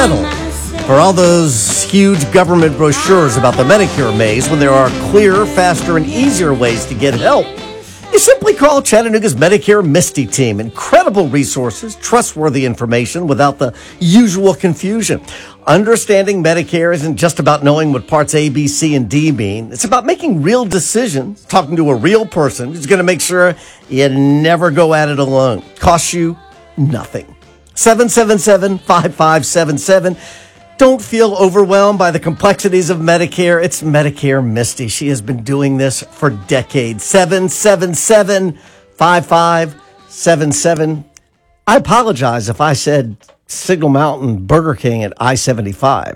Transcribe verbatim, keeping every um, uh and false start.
settle for all those huge government brochures about the Medicare maze when there are clearer, faster, and easier ways to get help. You simply call Chattanooga's Medicare Misty team. Incredible resources, trustworthy information without the usual confusion. Understanding Medicare isn't just about knowing what parts A, B, C, and D mean. It's about making real decisions, talking to a real person who's going to make sure you never go at it alone. Costs you nothing. seven seven seven, five five seven seven. Don't feel overwhelmed by the complexities of Medicare. It's Medicare Misty. She has been doing this for decades. seven seven seven, five five seven seven. I apologize if I said Signal Mountain Burger King at I seventy-five.